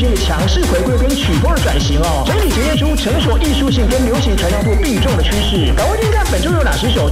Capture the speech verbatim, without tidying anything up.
性的强势回归跟曲风的转型哦，整体检验出成熟艺术性跟流行传唱度并重的趋势。赶快听看本周有哪十首